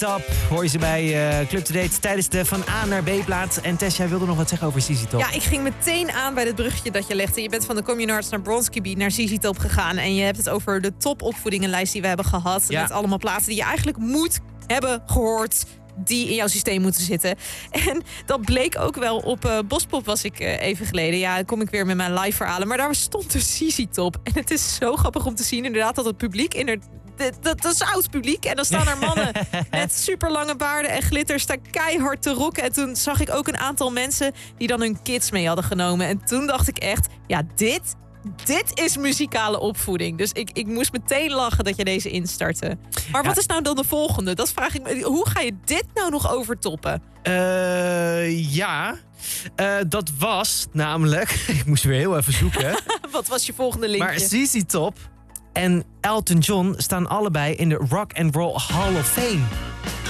Top hoor je ze bij Club to Date tijdens de van A naar B plaats. En Tess, jij wilde nog wat zeggen over ZZ Top. Ja, ik ging meteen aan bij het bruggetje dat je legde. Je bent van de Communards naar Bronski Beat naar ZZ Top gegaan. En je hebt het over de topopvoedingenlijst die we hebben gehad. Ja. Met allemaal plaatsen die je eigenlijk moet hebben gehoord, die in jouw systeem moeten zitten. En dat bleek ook wel op Bospop was ik even geleden. Ja, dan kom ik weer met mijn live verhalen. Maar daar stond dus ZZ Top. En het is zo grappig om te zien inderdaad dat het publiek dat is oud publiek. En dan staan er mannen met super lange baarden en glitters staan keihard te rocken. En toen zag ik ook een aantal mensen die dan hun kids mee hadden genomen. En toen dacht ik echt, ja, dit is muzikale opvoeding. Dus ik moest meteen lachen dat je deze instartte. Maar wat is nou dan de volgende? Dat vraag ik me. Hoe ga je dit nou nog overtoppen? Dat was namelijk... Ik moest weer heel even zoeken. Wat was je volgende linkje? Maar ZZ Top en Elton John staan allebei in de Rock and Roll Hall of Fame.